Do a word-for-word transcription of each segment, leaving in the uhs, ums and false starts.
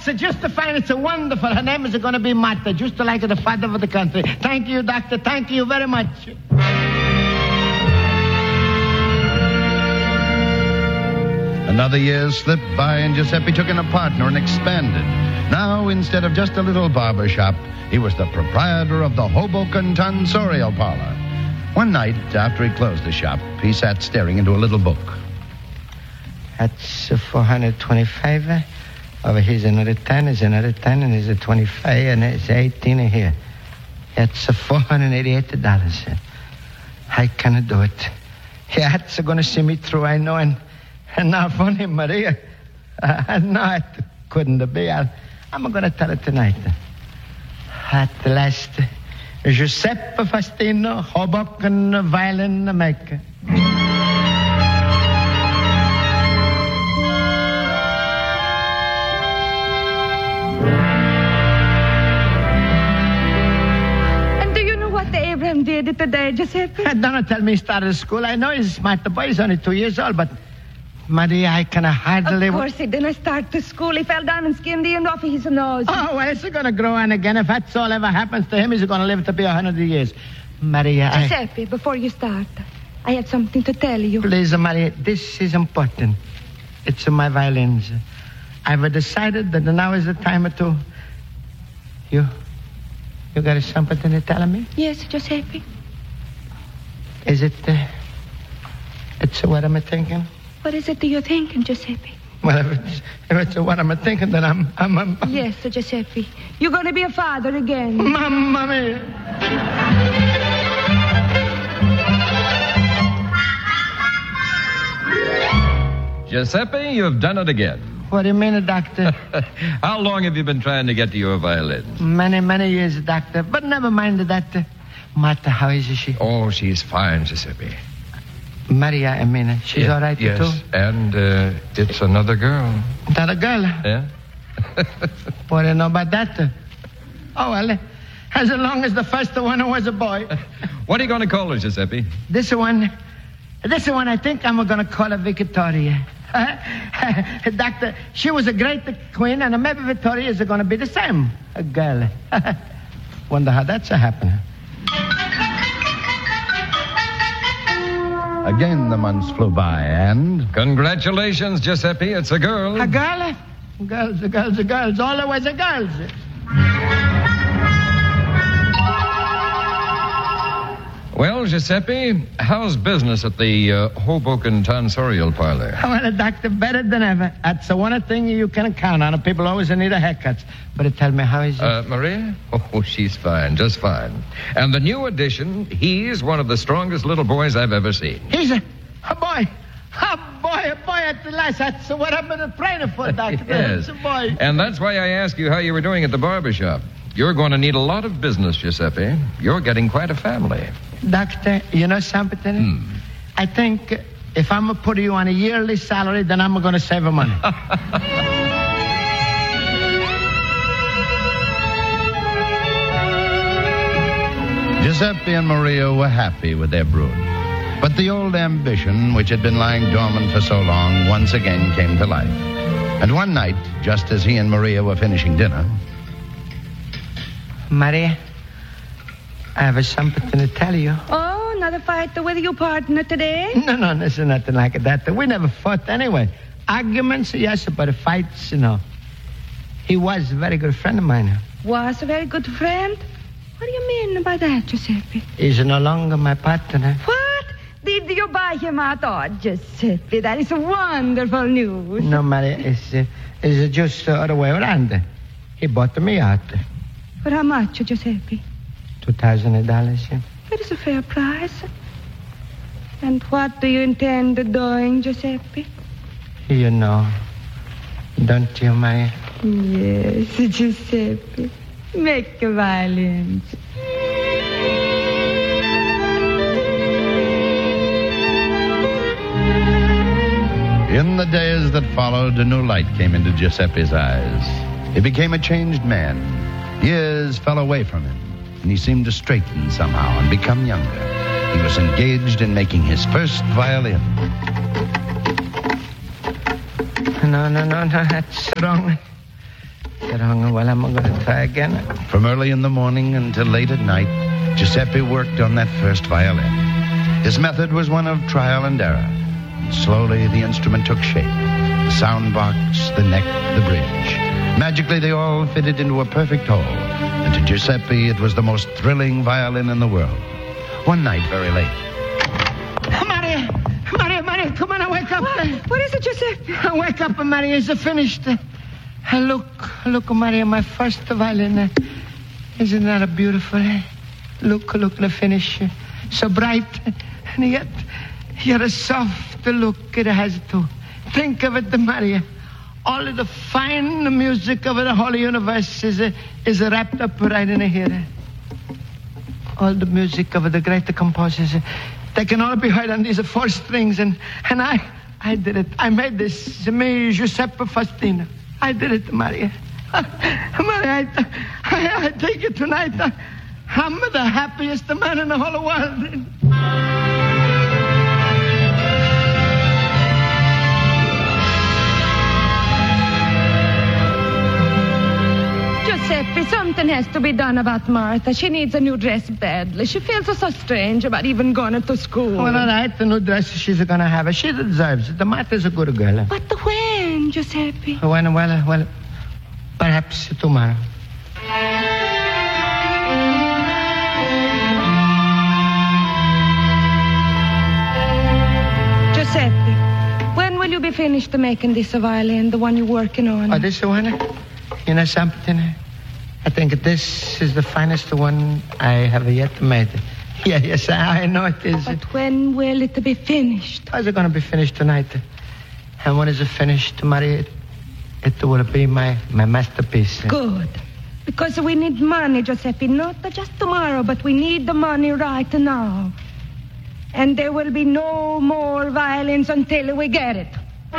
That's just fine. It's a wonderful. Her name is going to be Martha, just like the father of the country. Thank you, doctor. Thank you very much. Another year slipped by, and Giuseppe took in a partner and expanded. Now, instead of just a little barber shop, he was the proprietor of the Hoboken Tonsorial Parlor. One night, after he closed the shop, he sat staring into a little book. That's uh, four hundred twenty-five. Uh, over here's another ten, there's another ten, and there's a twenty-five, and there's eighteen here. That's uh, four hundred eighty-eight dollars. Uh, I cannot do it. Yeah, that's uh, going to see me through, I know, and, and now funny, Maria. Uh, no, it couldn't be. I'll, I'm going to tell it tonight. At last, Giuseppe Faustino, Hoboken violin maker. Did today, Giuseppe? Don't tell me he started school. I know he's a smart boy. He's only two years old, but Maria, I can hardly... Of course he didn't start to school. He fell down and skinned the end off his nose. Oh, well, he's going to grow on again. If that's all ever happens to him, he's going to live to be a hundred years. Maria, Giuseppe, I... before you start, I have something to tell you. Please, Maria, this is important. It's my violins. I've decided that now is the time to... You... You got something to tell me? Yes, Giuseppe. Is it... Uh, it's what I'm thinking? What is it that you're thinking, Giuseppe? Well, if it's, if it's what I'm thinking, then I'm... I'm, I'm, I'm... Yes, Giuseppe. You're going to be a father again. Mamma mia. Giuseppe, you've done it again. What do you mean, doctor? How long have you been trying to get to your violin? Many, many years, doctor. But never mind that. Martha, how is she? Oh, she's fine, Giuseppe. Maria, I mean, she's yeah, all right, yes. too? Yes, and uh, it's another girl. Another girl? Yeah. What do you know about that? Oh, well, as long as the first one was a boy. What are you going to call her, Giuseppe? This one, this one, I think I'm going to call her Victoria. Uh, doctor, she was a great queen, and maybe Victoria is going to be the same. A girl. Wonder how that's happening. Again, the months flew by, and... Congratulations, Giuseppe. It's a girl. A girl? Girls, girls, girls. Always a girls. Well, Giuseppe, how's business at the uh, Hoboken Tonsorial Parlor? Well, doctor, better than ever. That's the one thing you can count on. People always need a haircut. But tell me, how is it? Uh, Maria? Oh, she's fine, just fine. And the new addition, he's one of the strongest little boys I've ever seen. He's a, a boy. A boy, a boy at the last. That's what I've been praying for, doctor. Yes. It's a boy. And that's why I asked you how you were doing at the barber shop. You're going to need a lot of business, Giuseppe. You're getting quite a family. Doctor, you know something? Hmm. I think if I'm going to put you on a yearly salary, then I'm going to save money. Giuseppe and Maria were happy with their brood. But the old ambition, which had been lying dormant for so long, once again came to life. And one night, just as he and Maria were finishing dinner... Maria, I have something to tell you. Oh, another fight with your partner today? No, no, this is nothing like that. We never fought anyway. Arguments, yes, but fights, no. He was a very good friend of mine. Was a very good friend? What do you mean by that, Giuseppe? He's no longer my partner. What? Did you buy him out? Oh, Giuseppe, that is wonderful news. No, Maria, it's, uh, it's just the other way around. He bought me out. For how much, Giuseppe? Two thousand dollars. That is a fair price. And what do you intend doing, Giuseppe? You know, don't you, Maria? Yes, Giuseppe. Make a violins. In the days that followed, a new light came into Giuseppe's eyes. He became a changed man. Years fell away from him, and he seemed to straighten somehow and become younger. He was engaged in making his first violin. No, no, no, no, that's wrong. Get hung. Well, I'm going to try again. From early in the morning until late at night, Giuseppe worked on that first violin. His method was one of trial and error. Slowly, the instrument took shape. The sound box, the neck, the bridge. Magically, they all fitted into a perfect whole. And to Giuseppe, it was the most thrilling violin in the world. One night, very late. Maria! Maria, Maria, come on, wake up. What, what is it, Giuseppe? Wake up, Maria. It's finished. Uh, look, look, Maria, my first violin. Uh, isn't that a beautiful? Uh, look, look, the finish. Uh, so bright. And yet, yet a soft look it has too. Think of it, Maria. All of the fine music of the whole universe is, uh, is wrapped up right in here. All the music of the great composers, uh, they can all be heard on these four strings. And, and I I did it. I made this. Me, Giuseppe Faustino. I did it, Maria. Maria, I, I, I take it tonight. I'm the happiest man in the whole world. Giuseppe, something has to be done about Martha. She needs a new dress badly. She feels so, so strange about even going to school. Well, all right, the new dress she's going to have. She deserves it. The Martha's a good girl. But when, Giuseppe? When, well, well, perhaps tomorrow. Giuseppe, when will you be finished making this violin, the one you're working on? Oh, this one? You know something? I think this is the finest one I have yet made. Yeah, yes, I know it is. But when will it be finished? How's it going to be finished tonight? And when is it finished, Maria? It, it will be my, my masterpiece. Good. Because we need money, Giuseppe. Not just tomorrow, but we need the money right now. And there will be no more violins until we get it.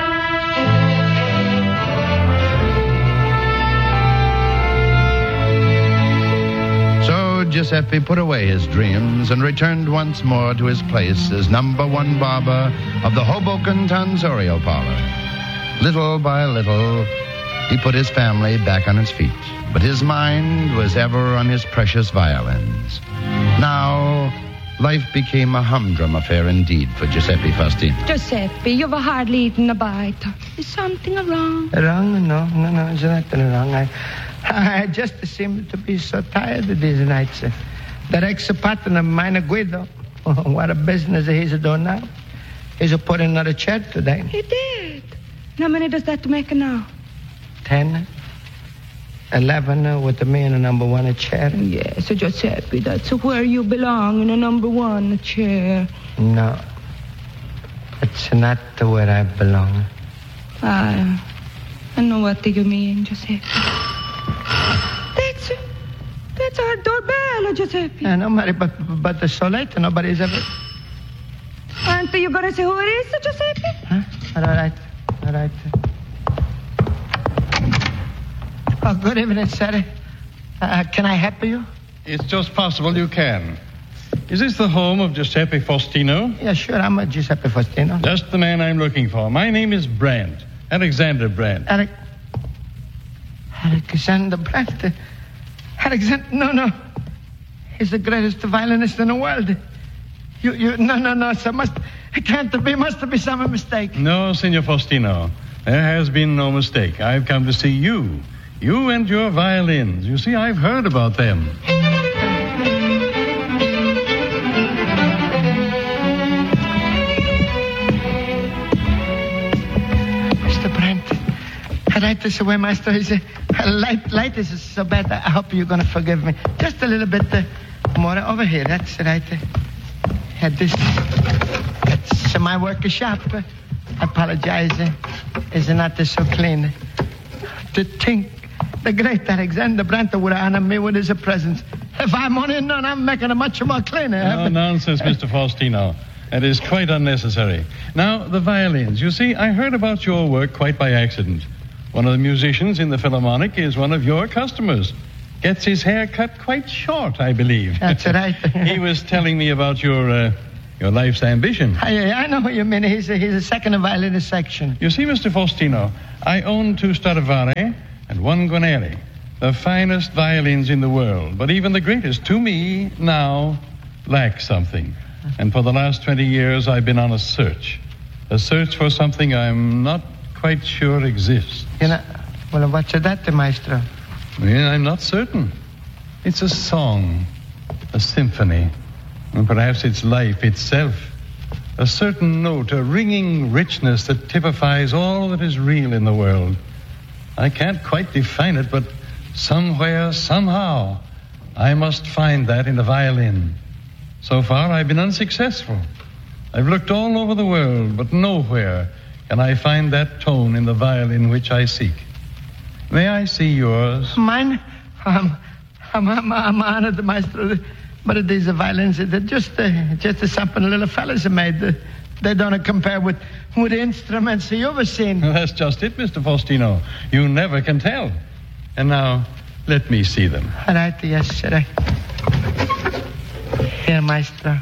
Giuseppe put away his dreams and returned once more to his place as number one barber of the Hoboken Tonsorial Parlor. Little by little, he put his family back on its feet, but his mind was ever on his precious violins. Now, life became a humdrum affair indeed for Giuseppe Faustino. Giuseppe, you've hardly eaten a bite. Is something wrong? Wrong? No, no, no, there's nothing wrong. I... I just seem to be so tired of these nights. That ex-partner of mine, Guido, what a business he's doing now. He's put in another chair today. He did. How many does that make now? Ten. Eleven uh, with me in a number one chair. Yes, Giuseppe, that's where you belong, in a number one chair. No. It's not where I belong. I, I know what do you mean, Giuseppe. That's that's our doorbell, Giuseppe. I know, Mary, but but it's so late. Nobody's ever. Aren't you going to say who it is, Giuseppe? Huh? All right, all right. Oh, good evening, sir. Uh, can I help you? It's just possible you can. Is this the home of Giuseppe Faustino? Yeah, sure. I'm a Giuseppe Faustino. Just the man I'm looking for. My name is Brandt. Alexander Brandt. Alec. Alexander Brandt. Alexander, no, no. He's the greatest violinist in the world. You, you, no, no, no, sir. Must, it can't be, must be some mistake. No, Signor Faustino. There has been no mistake. I've come to see you. You and your violins. You see, I've heard about them. Mister Brandt, I like this way, Master. He's a, light, light is so bad. I hope you're going to forgive me. Just a little bit uh, more over here. That's right. Uh, this, that's my workshop. Uh, I apologize. Uh, it's not uh, so clean. To think the great Alexander Brandt would honor me with his presence. If I'm only known, I'm making it much more cleaner. No nonsense, Mister Faustino. It is quite unnecessary. Now, the violins. You see, I heard about your work quite by accident. One of the musicians in the Philharmonic is one of your customers. Gets his hair cut quite short, I believe. That's right. He was telling me about your uh, your life's ambition. I, I know what you mean. He's a, he's a second violinist section. You see, Mister Faustino, I own two Stradivari and one Guarneri, the finest violins in the world. But even the greatest, to me, now, lack something. And for the last twenty years, I've been on a search. A search for something I'm not quite sure exists. You know, well, what's that, maestro? Yeah, I'm not certain. It's a song, a symphony, and perhaps it's life itself. A certain note, a ringing richness that typifies all that is real in the world. I can't quite define it, but somewhere, somehow, I must find that in the violin. So far, I've been unsuccessful. I've looked all over the world, but nowhere can I find that tone in the violin which I seek. May I see yours? Mine? Um, I'm, I'm, I'm honored, maestro. But these violins, they're just, uh, just something little fellas have made. Uh, they don't compare with, with the instruments you've ever seen. That's just it, Mister Faustino. You never can tell. And now, let me see them. All right, yes, sir. Here, maestro.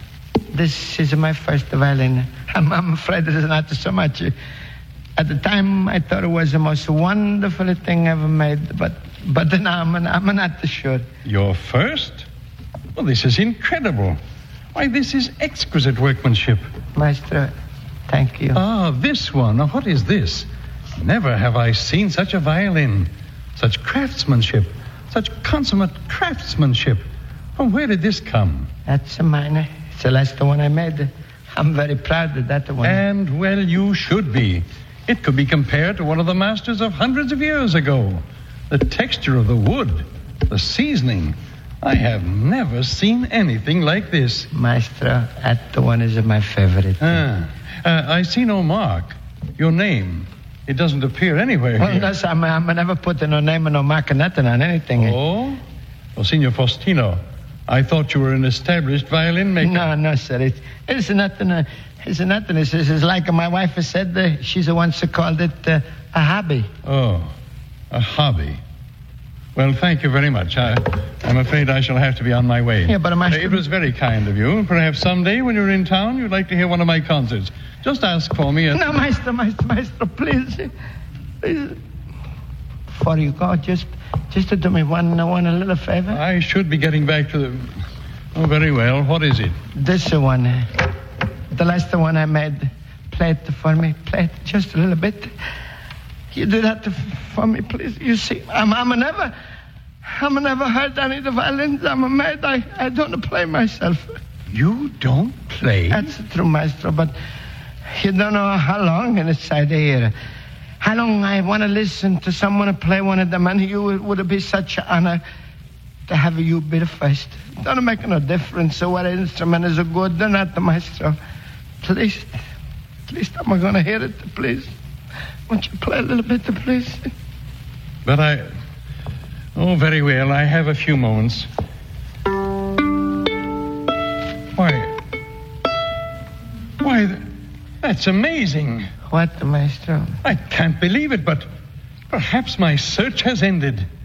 This is my first violin. I'm, I'm afraid it is not so much. At the time, I thought it was the most wonderful thing ever made, but but now I'm, I'm not sure. Your first? Well, this is incredible. Why, this is exquisite workmanship. Maestro, thank you. Ah, this one. Now, what is this? Never have I seen such a violin. Such craftsmanship. Such consummate craftsmanship. From where did this come? That's mine. It's the last one I made. I'm very proud of that one. And, well, you should be. It could be compared to one of the masters of hundreds of years ago. The texture of the wood, the seasoning. I have never seen anything like this. Maestro, that one is my favorite. Ah, uh, I see no mark. Your name. It doesn't appear anywhere well, here. No, sir, I'm, I'm never putting no name or no mark or nothing on anything. Oh? Well, Signor Faustino, I thought you were an established violin maker. No, no, sir. It's, it's nothing. Uh, it's nothing. It's, it's like my wife has said. Uh, she's the one who called it uh, a hobby. Oh, a hobby. Well, thank you very much. I, I'm afraid I shall have to be on my way. Yeah, but maestro... It was very kind of you. Perhaps someday when you're in town, you'd like to hear one of my concerts. Just ask for me. And... No, maestro, maestro, maestro, please. Please. Before you go, just just to do me one, one a little favor. I should be getting back to the... Oh, very well. What is it? This one. Uh, the last one I made. Play it for me. Play it just a little bit. You do that for me, please. You see, I'm, I'm never, I'm never heard any of the violins. I'm a maid. I, I don't play myself. You don't play? That's true, maestro, but you don't know how long inside here. How long I want to listen to someone play one of them, and you would, would be such an honor to have you be the first. It don't make no difference what instrument is good or not, maestro. Please, please, I'm going to hear it, please. Won't you play a little bit, please? But I... Oh, very well. I have a few moments. Why... Why, that's amazing. What, maestro? I can't believe it, but perhaps my search has ended.